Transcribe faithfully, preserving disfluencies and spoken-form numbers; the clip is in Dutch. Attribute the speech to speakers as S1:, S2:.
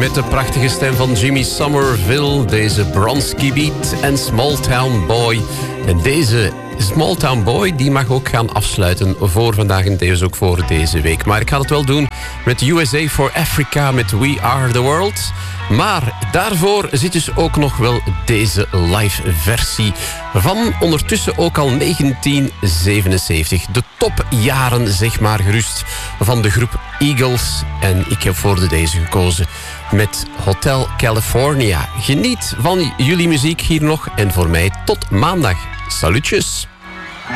S1: met de prachtige stem van Jimmy Somerville. Deze Bronski Beat en Small Town Boy. En deze Small Town Boy die mag ook gaan afsluiten voor vandaag en dus ook voor deze week. Maar ik ga het wel doen met U S A for Africa met We Are The World. Maar daarvoor zit dus ook nog wel deze live versie van ondertussen ook al negentien zevenenzeventig. De topjaren, zeg maar gerust, van de groep Eagles. En ik heb voor deze gekozen met Hotel California. Geniet van jullie muziek hier nog en voor mij tot maandag. Salutjes!